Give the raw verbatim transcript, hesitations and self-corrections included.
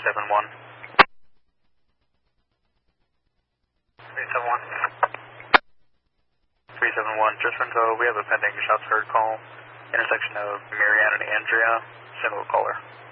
seven one. three seven one. three seven one, just for info, we have a pending shots heard call, intersection of Marianne and Andrea, single caller.